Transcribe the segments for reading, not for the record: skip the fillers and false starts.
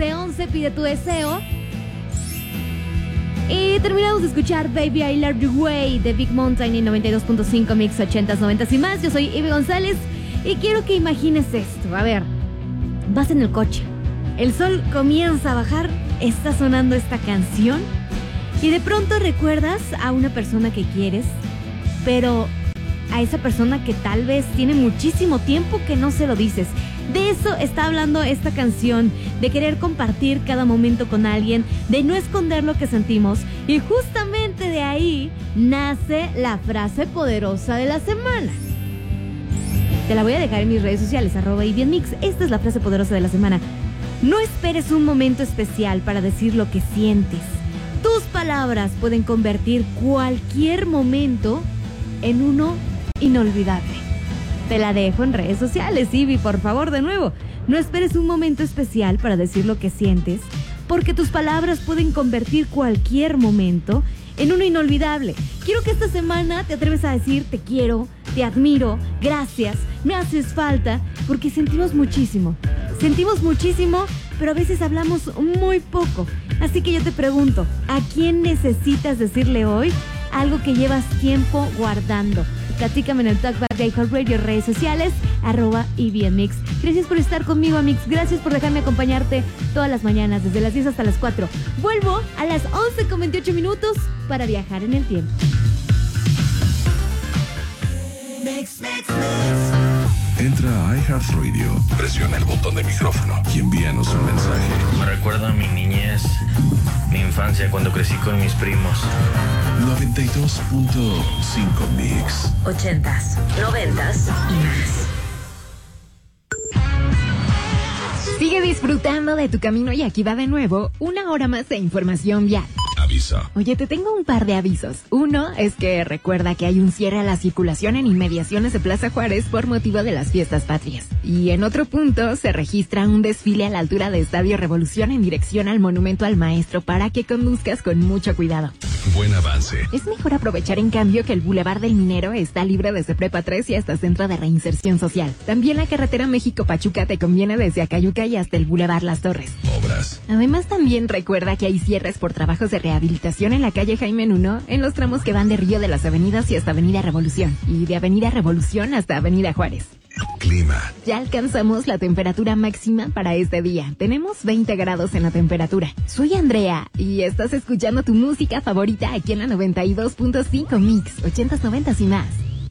1111, pide tu deseo. Y terminamos de escuchar Baby I Love You Way de Big Mountain en 92.5 Mix 80s, 90s y más. Yo soy Ivy González y quiero que imagines esto. A ver, vas en el coche, el sol comienza a bajar, está sonando esta canción y de pronto recuerdas a una persona que quieres, pero a esa persona que tal vez tiene muchísimo tiempo que no se lo dices. De eso está hablando esta canción, de querer compartir cada momento con alguien, de no esconder lo que sentimos. Y justamente de ahí nace la frase poderosa de la semana. Te la voy a dejar en mis redes sociales, @IBMix. Esta es la frase poderosa de la semana. No esperes un momento especial para decir lo que sientes. Tus palabras pueden convertir cualquier momento en uno inolvidable. Te la dejo en redes sociales, Ivy, por favor, de nuevo. No esperes un momento especial para decir lo que sientes, porque tus palabras pueden convertir cualquier momento en uno inolvidable. Quiero que esta semana te atreves a decir te quiero, te admiro, gracias, me haces falta, porque sentimos muchísimo, pero a veces hablamos muy poco. Así que yo te pregunto, ¿a quién necesitas decirle hoy algo que llevas tiempo guardando? Platícame en el Talkback de iHeartRadio, redes sociales, @IBMix. Gracias por estar conmigo, Amix. Gracias por dejarme acompañarte todas las mañanas, desde las 10 hasta las 4. Vuelvo a las 11:28 para viajar en el tiempo. Entra a iHeartRadio, presiona el botón de micrófono y envíanos un mensaje. Me recuerda a mi niñez, mi infancia cuando crecí con mis primos. 92.5 Mix. 80s, 90s y más. Sigue disfrutando de tu camino y aquí va de nuevo una hora más de información vial. Aviso. Oye, te tengo un par de avisos. Uno es que recuerda que hay un cierre a la circulación en inmediaciones de Plaza Juárez por motivo de las fiestas patrias. Y en otro punto se registra un desfile a la altura de Estadio Revolución en dirección al Monumento al Maestro para que conduzcas con mucho cuidado. Buen avance. Es mejor aprovechar en cambio que el Boulevard del Minero está libre desde Prepa 3 y hasta Centro de Reinserción Social. También la carretera México-Pachuca te conviene desde Acayuca y hasta el Boulevard Las Torres. Obras. Además también recuerda que hay cierres por trabajos de rehabilitación en la calle Jaime Nuno en los tramos que van de Río de las Avenidas y hasta Avenida Revolución y de Avenida Revolución hasta Avenida Juárez. Clima. Ya alcanzamos la temperatura máxima para este día. Tenemos 20 grados en la temperatura. Soy Andrea y estás escuchando tu música favorita aquí en la 92.5 Mix, 80s, 90s y más.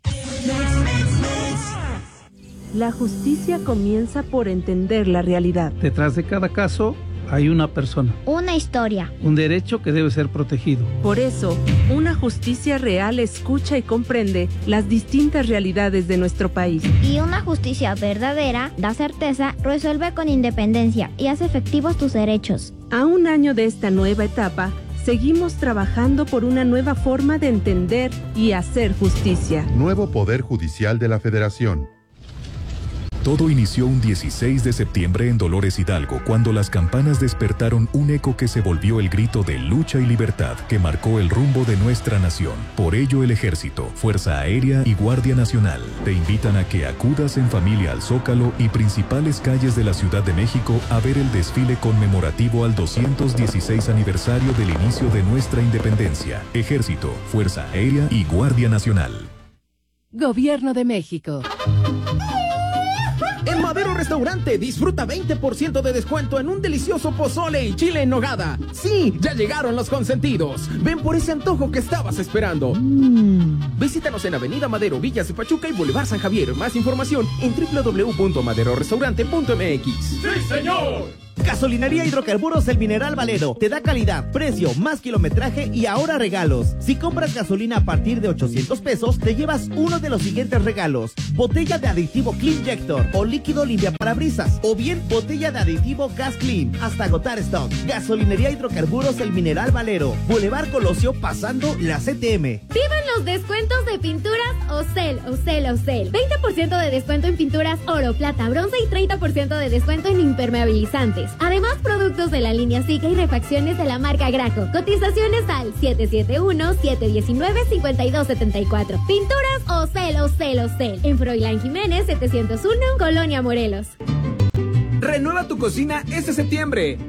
La justicia comienza por entender la realidad. Detrás de cada caso hay una persona, una historia, un derecho que debe ser protegido. Por eso, una justicia real escucha y comprende las distintas realidades de nuestro país. y una justicia verdadera da certeza, resuelve con independencia y hace efectivos tus derechos. A un año de esta nueva etapa, seguimos trabajando por una nueva forma de entender y hacer justicia. Nuevo Poder Judicial de la Federación. Todo inició un 16 de septiembre en Dolores Hidalgo, cuando las campanas despertaron un eco que se volvió el grito de lucha y libertad que marcó el rumbo de nuestra nación. Por ello, el Ejército, Fuerza Aérea y Guardia Nacional te invitan a que acudas en familia al Zócalo y principales calles de la Ciudad de México a ver el desfile conmemorativo al 216 aniversario del inicio de nuestra independencia. Ejército, Fuerza Aérea y Guardia Nacional. Gobierno de México. En Madero Restaurante disfruta 20% de descuento en un delicioso pozole y chile en nogada. Sí, ya llegaron los consentidos. Ven por ese antojo que estabas esperando. Visítanos en Avenida Madero, Villas de Pachuca y Boulevard San Javier. Más información en www.maderorestaurante.mx. ¡Sí, señor! Gasolinería Hidrocarburos El Mineral Valero te da calidad, precio, más kilometraje y ahora regalos. Si compras gasolina a partir de 800 pesos, te llevas uno de los siguientes regalos: botella de aditivo Cleanjector o líquido limpia parabrisas, o bien botella de aditivo Gas Clean hasta agotar stock. Gasolinería Hidrocarburos El Mineral Valero, Boulevard Colosio pasando la CTM. ¡Vivan los descuentos de pinturas Ocel! 20% de descuento en pinturas oro, plata, bronce y 30% de descuento en impermeabilizantes. Además, productos de la línea Zika y refacciones de la marca Graco. Cotizaciones al 771-719-5274. Pinturas Ocel. En Froilán Jiménez, 701, Colonia Morelos. Renueva tu cocina este septiembre.